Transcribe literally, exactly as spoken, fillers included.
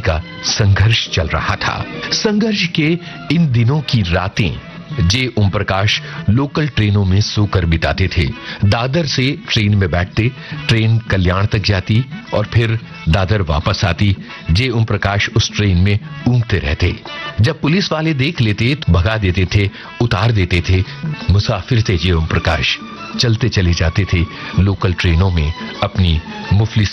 का संघर्ष चल रहा था। संघर्ष के इन दिनों की रातें जे ओम प्रकाश लोकल ट्रेनों में सोकर बिताते थे। दादर से ट्रेन में बैठते, ट्रेन कल्याण तक जाती और फिर दादर वापस आती। जे ओम प्रकाश उस ट्रेन में ऊँघते रहते। जब पुलिस वाले देख लेते तो भगा देते थे, उतार देते थे। मुसाफिर थे जे ओम प्रकाश, चलते चले जाते थे लोकल ट्रेनों में अपनी मुफलिस